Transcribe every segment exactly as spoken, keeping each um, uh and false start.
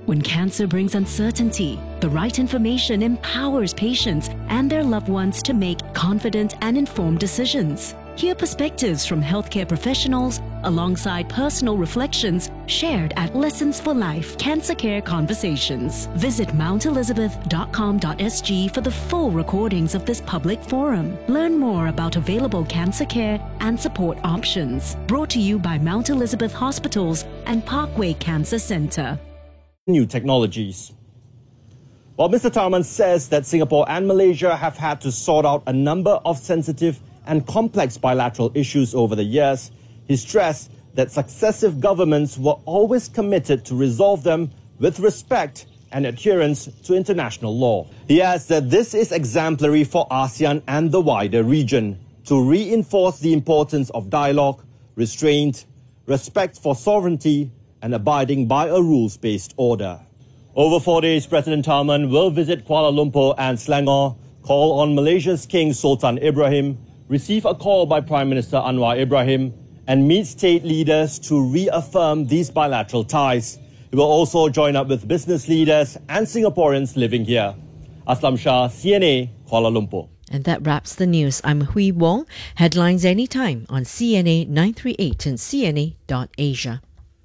When cancer brings uncertainty, the right information empowers patients and their loved ones to make confident and informed decisions. Hear perspectives from healthcare professionals alongside personal reflections shared at Lessons for Life Cancer Care Conversations. Visit mount elizabeth dot com dot s g for the full recordings of this public forum. Learn more about available cancer care and support options. Brought to you by Mount Elizabeth Hospitals and Parkway Cancer Centre. New technologies. While Mister Tharman says that Singapore and Malaysia have had to sort out a number of sensitive and complex bilateral issues over the years, he stressed that successive governments were always committed to resolve them with respect and adherence to international law. He adds that this is exemplary for ASEAN and the wider region to reinforce the importance of dialogue, restraint, respect for sovereignty, and abiding by a rules-based order. Over four days, President Tharman will visit Kuala Lumpur and Selangor, call on Malaysia's King Sultan Ibrahim, receive a call by Prime Minister Anwar Ibrahim, and meet state leaders to reaffirm these bilateral ties. He will also join up with business leaders and Singaporeans living here. Aslam Shah, C N A, Kuala Lumpur. And that wraps the news. I'm Hui Wong. Headlines anytime on C N A nine three eight and C N A dot Asia.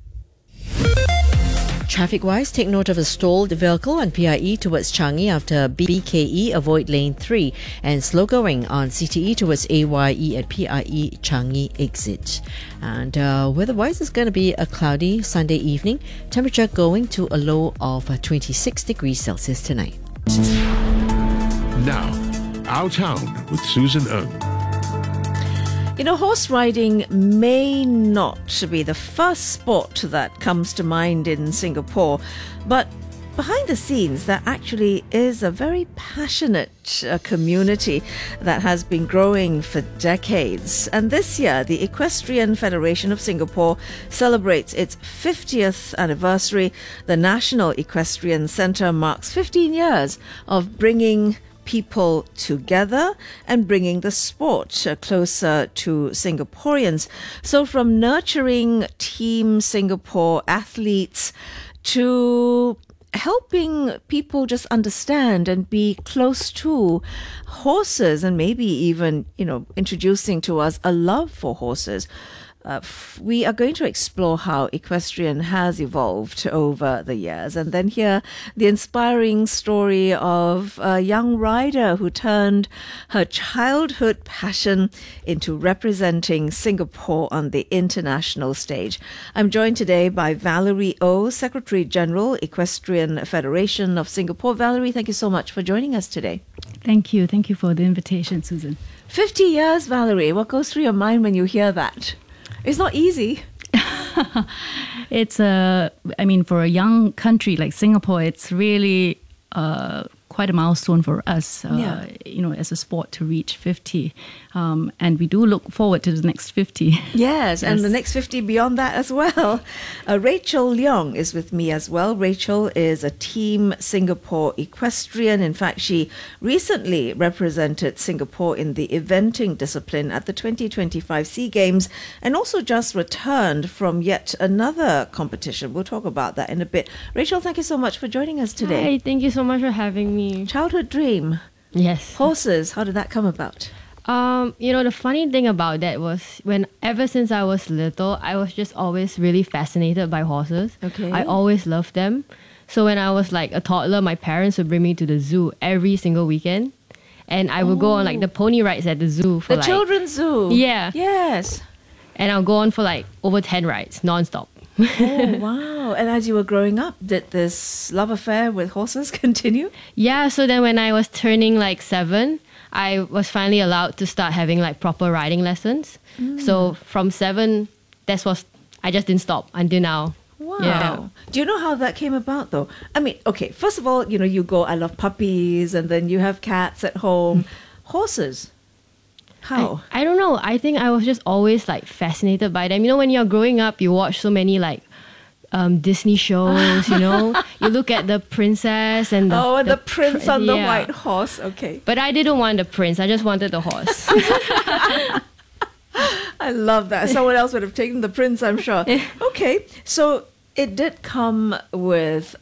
Traffic-wise, take note of a stalled vehicle on P I E towards Changi after B K E avoid lane three and slow going on C T E towards A Y E at P I E Changi exit. And uh, weather-wise, it's going to be a cloudy Sunday evening. Temperature going to a low of twenty-six degrees Celsius tonight. Now, Our Town with Susan Ng. You know, horse riding may not be the first sport that comes to mind in Singapore, but behind the scenes, there actually is a very passionate uh, community that has been growing for decades. And this year, the Equestrian Federation of Singapore celebrates its fiftieth anniversary. The National Equestrian Centre marks fifteen years of bringing people together and bringing the sport uh, closer to Singaporeans. So from nurturing Team Singapore athletes to helping people just understand and be close to horses, and maybe even, you know, introducing to us a love for horses. Uh, f- we are going to explore how equestrian has evolved over the years, and then hear the inspiring story of a young rider who turned her childhood passion into representing Singapore on the international stage. I'm joined today by Valerie O, Secretary General, Equestrian Federation of Singapore. Valerie, thank you so much for joining us today. Thank you. Thank you for the invitation, Susan. fifty years, Valerie. What goes through your mind when you hear that? It's not easy. It's a, I mean, for a young country like Singapore, it's really uh, quite a milestone for us, uh, Yeah. you know, as a sport to reach fifty. Um, and we do look forward to the next fifty. Yes, and Yes. the next fifty beyond that as well. Uh, Rachel Leong is with me as well. Rachel is a Team Singapore equestrian. In fact, she recently represented Singapore in the eventing discipline at the twenty twenty-five SEA Games, and also just returned from yet another competition. We'll talk about that in a bit. Rachel, thank you so much for joining us today. Hi, thank you so much for having me. Childhood dream, Yes. horses, how did that come about? Um, you know, the funny thing about that was when ever since I was little, I was just always really fascinated by horses. Okay. I always loved them. So when I was like a toddler, my parents would bring me to the zoo every single weekend. And I would go on like the pony rides at the zoo for The like... children's zoo. Yeah. Yes. And I'll go on for like over ten rides, non-stop. Oh, wow. And as you were growing up, did this love affair with horses continue? Yeah, so then when I was turning like seven, I was finally allowed to start having like proper riding lessons. So from seven, that's what I just didn't stop until now. Wow. Yeah. Do you know how that came about though? I mean, okay, first of all, you know, you go, I love puppies, and then you have cats at home. Horses. How? I, I don't know. I think I was just always like fascinated by them. You know, when you're growing up, you watch so many like um, Disney shows, you know. You look at the princess and the... oh, and the, prince pr- on the yeah. white horse. Okay. But I didn't want the prince. I just wanted the horse. I love that. Someone else would have taken the prince, I'm sure. Okay. So it did come with